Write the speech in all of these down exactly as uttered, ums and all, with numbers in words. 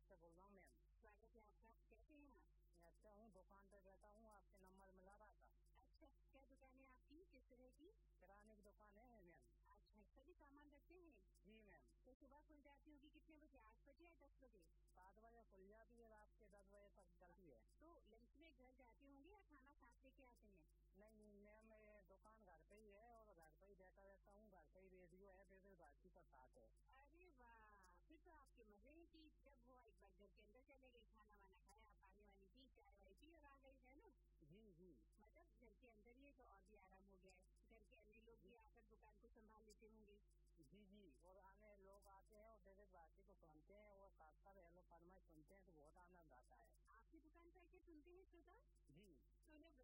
से बोल रहा हूँ मैम। स्वागत है आपका। कैसे हैं आप? मैं अच्छा हूँ, दुकान पे बैठा हूँ, आपके नंबर मिला रहा था। अच्छा, क्या दुकान है आपकी? किस तरह की? किराने की दुकान है मैम। अच्छा, सभी सामान रखते हैं? जी मैम। तो सुबह खुल जाती होगी कितने बजे? आठ बजे या दस बजे? सात बजे खुल जाती है, रात के दस बजे तक चलती है। तो लंच में घर जाते होंगे या खाना साथ लेके आते हैं? नहीं नहीं मैम, ये दुकान घर पे ही है और घर पे ही बैठा रहता हूँ। घर पे ही रेडियो है, फिर बातचीत का साथ है। अरे वाह, फिर तो आपके मजे हैं कि जब वो एक बार घर के अंदर चले गए, खाना वाना खाया, पानी वानी पी, चाय वाय पी और आ गई, है ना? जी जी। मतलब घर के अंदर ही है तो और भी आराम हो गया है। घर के अन्य लोग भी आकर दुकान को संभाल लेते होंगे। जी जी, और आने लोग आते हैं और जैसे बातचीत को सुनते हैं और खासकर हेलो फरमाइश सुनते हैं तो बहुत आनंद आता है। आपकी दुकान पर आके सुनते हैं श्रोता? जी। तो उन्हें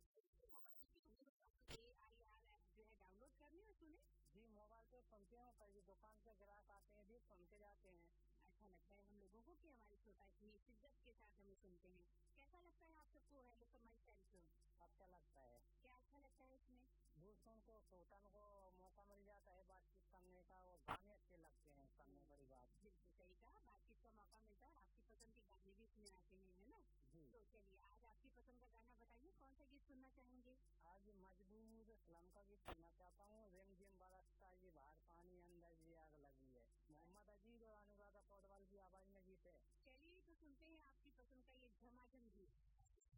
ए आई आर ऐप जो है डाउनलोड करने और सुने। जी, मोबाइल पे सुनते हैं, कई दुकान से ग्राहक आते हैं भी सुन के जाते हैं। अच्छा लगता है हम लोगों को कि हमारी श्रोता इतनी शिद्दत के साथ हमें सुनते हैं। कैसा लगता है आप सबको हेलो फरमाइश कार्यक्रम? अच्छा लगता है। क्या अच्छा लगता है इसमें? दूसरों को श्रोता को मौका मिल जाता है बातचीत करने का और गाने अच्छे लगते हैं सुनने, बड़ी बात। बिल्कुल सही कहा, बातचीत का मौका मिलता है, आपकी पसंद के गाने भी इसमें आते हैं, है ना? जी। तो चलिए आज आपकी पसंद का गाना बताइए, कौन सा गीत सुनना चाहेंगे? आज मजबूर फिल्म का गीत